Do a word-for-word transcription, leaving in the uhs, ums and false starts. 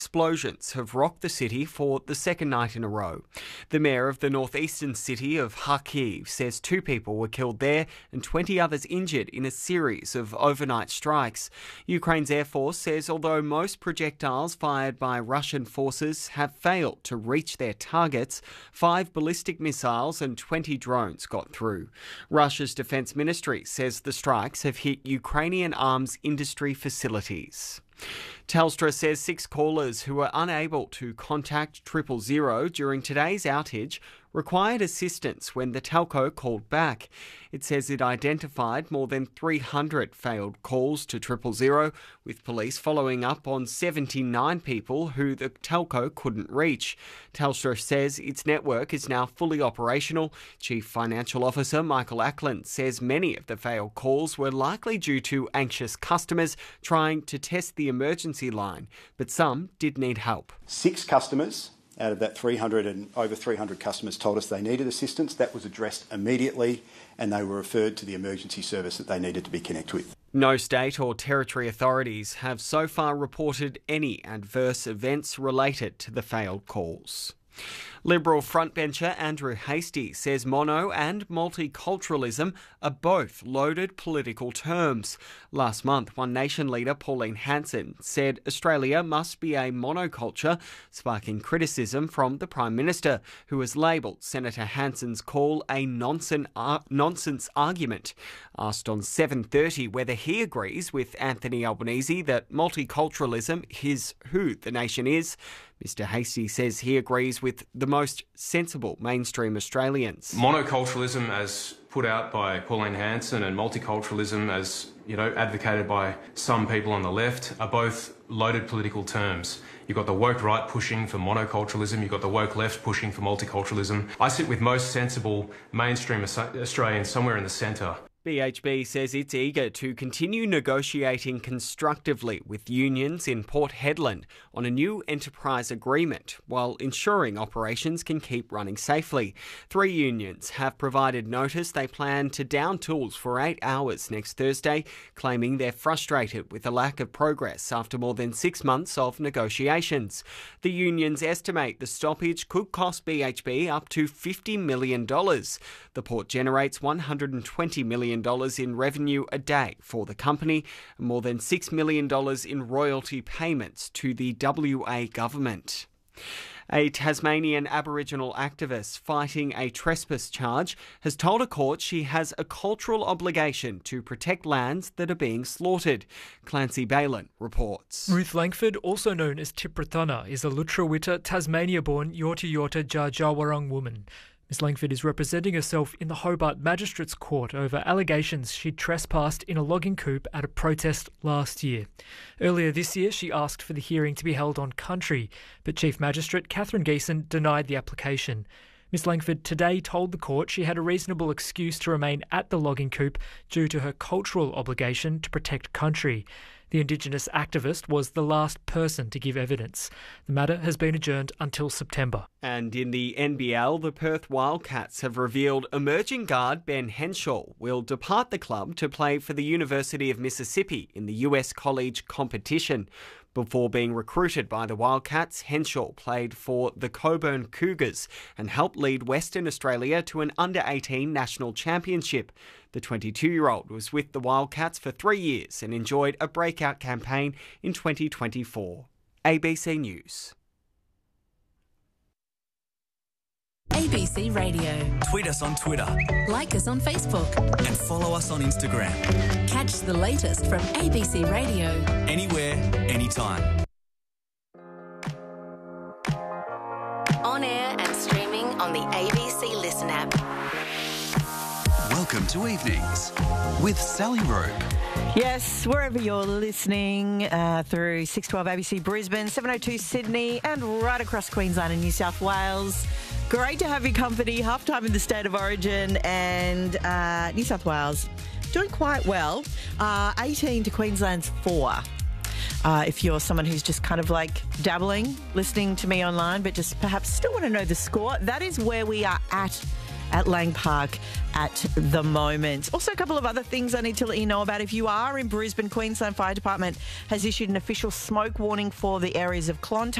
Explosions have rocked the city for the second night in a row. The mayor of the northeastern city of Kharkiv says two people were killed there and twenty others injured in a series of overnight strikes. Ukraine's Air Force says although most projectiles fired by Russian forces have failed to reach their targets, five ballistic missiles and twenty drones got through. Russia's defense ministry says the strikes have hit Ukrainian arms industry facilities. Telstra says six callers who were unable to contact triple zero during today's outage required assistance when the telco called back. It says it identified more than three hundred failed calls to triple zero, with police following up on seventy-nine people who the telco couldn't reach. Telstra says its network is now fully operational. Chief Financial Officer Michael Ackland says many of the failed calls were likely due to anxious customers trying to test the emergency line, but some did need help. Six customers out of that three hundred and over three hundred customers told us they needed assistance. That was addressed immediately and they were referred to the emergency service that they needed to be connected with. No state or territory authorities have so far reported any adverse events related to the failed calls. Liberal frontbencher Andrew Hastie says mono and multiculturalism are both loaded political terms. Last month, One Nation leader Pauline Hanson said Australia must be a monoculture, sparking criticism from the Prime Minister, who has labelled Senator Hanson's call a nonsense, ar- nonsense argument. Asked on seven thirty whether he agrees with Anthony Albanese that multiculturalism is who the nation is, Mister Hastie says he agrees with the most sensible mainstream Australians. Monoculturalism, as put out by Pauline Hanson, and multiculturalism, as you know, advocated by some people on the left, are both loaded political terms. You've got the woke right pushing for monoculturalism, you've got the woke left pushing for multiculturalism. I sit with most sensible mainstream Australians somewhere in the centre. B H B says it's eager to continue negotiating constructively with unions in Port Hedland on a new enterprise agreement while ensuring operations can keep running safely. Three unions have provided notice they plan to down tools for eight hours next Thursday, claiming they're frustrated with the lack of progress after more than six months of negotiations. The unions estimate the stoppage could cost B H B up to fifty million dollars. The port generates one hundred twenty million dollars in revenue a day for the company, and more than six million dollars in royalty payments to the W A government. A Tasmanian Aboriginal activist fighting a trespass charge has told a court she has a cultural obligation to protect lands that are being slaughtered. Clancy Balin reports. Ruth Langford, also known as Tiprathana, is a Lutruwita, Tasmania-born Yorta Yorta Dja Djawarung woman. Miss Langford is representing herself in the Hobart Magistrates Court over allegations she trespassed in a logging coupe at a protest last year. Earlier this year, she asked for the hearing to be held on country, but Chief Magistrate Catherine Geeson denied the application. Miss Langford today told the court she had a reasonable excuse to remain at the logging coupe due to her cultural obligation to protect country. The Indigenous activist was the last person to give evidence. The matter has been adjourned until September. And in the N B L, the Perth Wildcats have revealed emerging guard Ben Henshaw will depart the club to play for the University of Mississippi in the U S college competition. Before being recruited by the Wildcats, Henshaw played for the Coburn Cougars and helped lead Western Australia to an under eighteen national championship. The twenty-two-year-old was with the Wildcats for three years and enjoyed a breakout campaign in twenty twenty-four. A B C News. A B C Radio. Tweet us on Twitter. Like us on Facebook. And follow us on Instagram. Catch the latest from A B C Radio. Anywhere, anytime. On air and streaming on the A B C Listen app. Welcome to Evenings with Sally Rope. Yes, wherever you're listening uh, through six twelve A B C Brisbane, seven oh two Sydney and right across Queensland and New South Wales. Great to have your company. Half time in the State of Origin and uh, New South Wales doing quite well. Uh, eighteen to Queensland's four. Uh, if you're someone who's just kind of like dabbling, listening to me online, but just perhaps still want to know the score, that is where we are at at Lang Park at the moment. Also, a couple of other things I need to let you know about. If you are in Brisbane, Queensland Fire Department has issued an official smoke warning for the areas of Clontarf,